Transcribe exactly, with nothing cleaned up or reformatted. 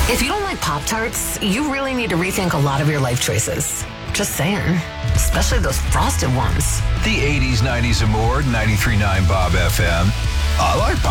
If you don't like Pop-Tarts, you really need to rethink a lot of your life choices. Just saying. Especially those frosted ones. The eighties, nineties, and more, ninety-three point nine Bob F M. I like